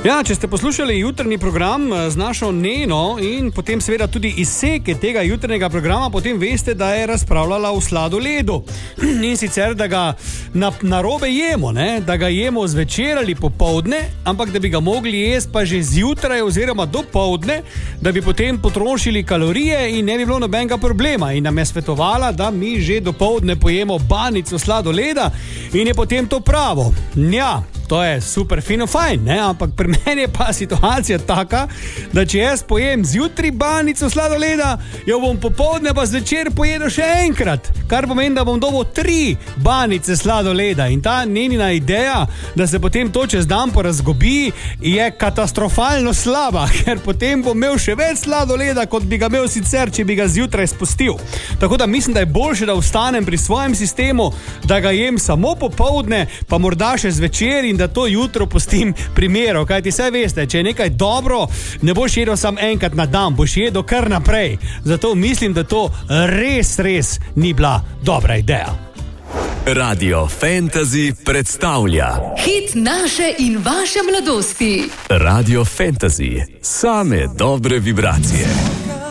Ja, če ste poslušali jutrni program z našo Neno in potem seveda tudi izseke tega jutrnega programa, potem veste, da je razpravljala o sladoledu. In sicer, da ga narobe jemo, ne? Da ga jemo zvečer ali popoldne, ampak da bi ga mogli jesti pa že zjutraj oziroma dopoldne, da bi potem potrošili kalorije in ne bi bilo nobenega problema. In nam je svetovala, da mi že dopoldne pojemo banico sladoleda in je potem to pravo. Ja, to je super fino fajn, ne? Ampak pri meni je pa situacija taka, da če jaz pojem zjutraj banico sladoleda, jo bom popoldne pa zvečer pojedel še enkrat, kar pomeni, da bom dobil 3 banice sladoleda. In ta Nenina ideja, da se potem to čez dan porazgobi, je katastrofalno slaba, ker potem bom imel še več sladoleda, kot bi ga imel sicer, če bi ga zjutraj spustil. Tako da mislim, da je boljše, da ostanem pri svojem sistemu, da ga jem samo popoldne, pa morda še zvečer in da to jutro pustim primeru, kajti saj veste, če je nekaj dobro, ne boš jedel sam enkrat na dan, boš jedel kar naprej. Zato mislim, da to res ni bila dobra ideja. Radio Fantasy predstavlja hit naše in vaše mladosti. Radio Fantasy, same dobre vibracije.